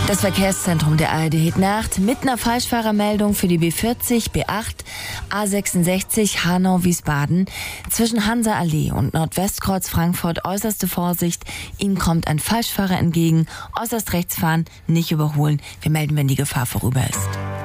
Das Verkehrszentrum der ARD hat Nacht mit einer Falschfahrermeldung für die B40, B8, A66 Hanau-Wiesbaden zwischen Hansa-Allee und Nordwestkreuz Frankfurt äußerste Vorsicht. Ihnen kommt ein Falschfahrer entgegen. Äußerst rechts fahren, nicht überholen. Wir melden, wenn die Gefahr vorüber ist.